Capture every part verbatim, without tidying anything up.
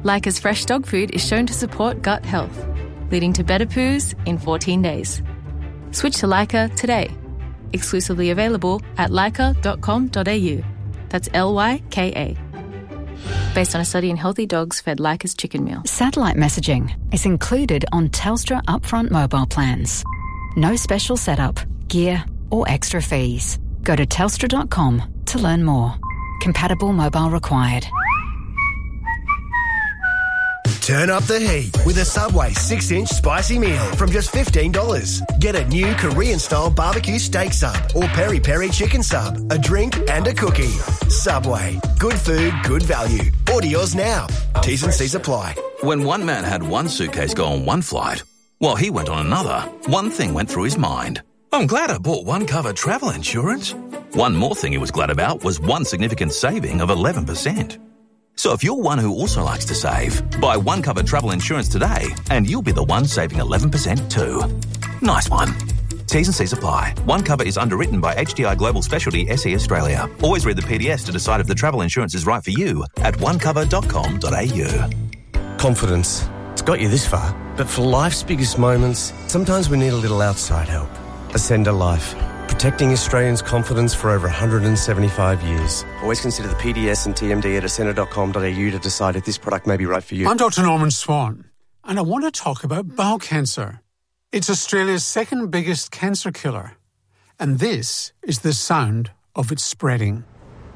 Leica's fresh dog food is shown to support gut health, leading to better poos in fourteen days. Switch to Leica today. Exclusively available at leica dot com dot a u. That's L Y K A. Based on a study in healthy dogs fed Leica's chicken meal. Satellite messaging is included on Telstra upfront mobile plans. No special setup, gear or extra fees. Go to telstra dot com to learn more. Compatible mobile required. Turn up the heat with a Subway six-inch spicy meal from just fifteen dollars. Get a new Korean-style barbecue steak sub or peri-peri chicken sub, a drink and a cookie. Subway. Good food, good value. Order yours now. T's and C's apply. When one man had one suitcase go on one flight, while he went on another, one thing went through his mind. I'm glad I bought one cover travel insurance. One more thing he was glad about was one significant saving of eleven percent. So if you're one who also likes to save, buy one cover travel insurance today and you'll be the one saving eleven percent too. Nice one. T's and C's apply. One cover is underwritten by H D I Global Specialty S E Australia. Always read the P D S to decide if the travel insurance is right for you at one cover dot com dot a u. Confidence. It's got you this far. But for life's biggest moments, sometimes we need a little outside help. Ascender Life. Protecting Australians' confidence for over one hundred seventy-five years. Always consider the P D S and T M D at ascender dot com dot a u to decide if this product may be right for you. I'm Doctor Norman Swan, and I want to talk about bowel cancer. It's Australia's second biggest cancer killer, and this is the sound of it spreading.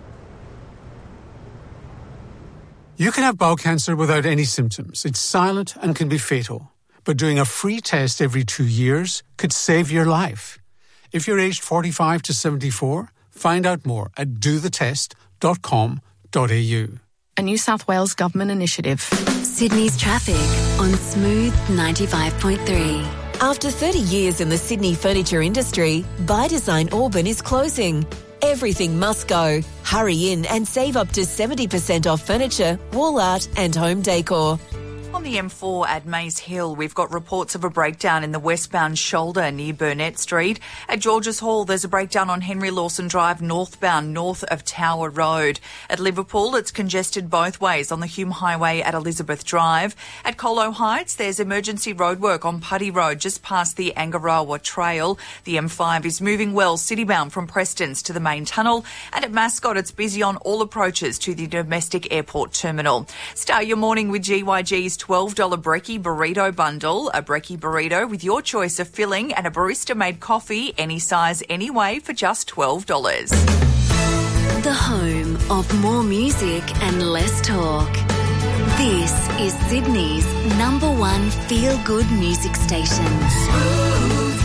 You can have bowel cancer without any symptoms. It's silent and can be fatal, but doing a free test every two years could save your life. If you're aged forty-five to seventy-four, find out more at do the test dot com dot a u. A New South Wales government initiative. Sydney's traffic on Smooth ninety-five point three. After thirty years in the Sydney furniture industry, By Design Auburn is closing. Everything must go. Hurry in and save up to seventy percent off furniture, wall art and home decor. On the M four at Maze Hill, we've got reports of a breakdown in the westbound shoulder near Burnett Street. At Georges Hall, there's a breakdown on Henry Lawson Drive northbound north of Tower Road. At Liverpool, it's congested both ways on the Hume Highway at Elizabeth Drive. At Colo Heights, there's emergency roadwork on Putty Road just past the Angarawa Trail. The M five is moving well citybound from Prestons to the main tunnel. And at Mascot, it's busy on all approaches to the domestic airport terminal. Start your morning with G Y G's twelve dollars brekkie burrito bundle. A brekkie burrito with your choice of filling and a barista-made coffee, any size, any way, for just twelve dollars. The home of more music and less talk. This is Sydney's number one feel-good music station. Smooth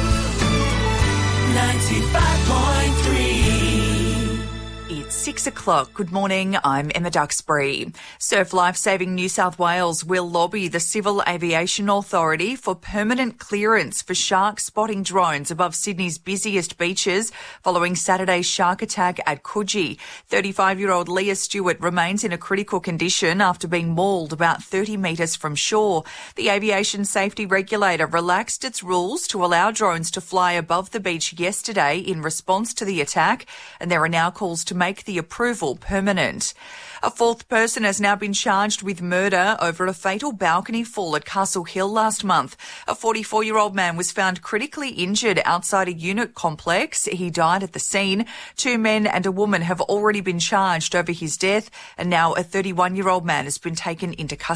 ninety-five point three. It's six o'clock. Good morning. I'm Emma Duxbury. Surf Lifesaving New South Wales will lobby the Civil Aviation Authority for permanent clearance for shark spotting drones above Sydney's busiest beaches following Saturday's shark attack at Coogee. thirty-five-year-old Leah Stewart remains in a critical condition after being mauled about thirty metres from shore. The aviation safety regulator relaxed its rules to allow drones to fly above the beach yesterday in response to the attack, and there are now calls to make the approval permanent. A fourth person has now been charged with murder over a fatal balcony fall at Castle Hill last month. A forty-four-year-old man was found critically injured outside a unit complex. He died at the scene. Two men and a woman have already been charged over his death, and now a thirty-one-year-old man has been taken into custody.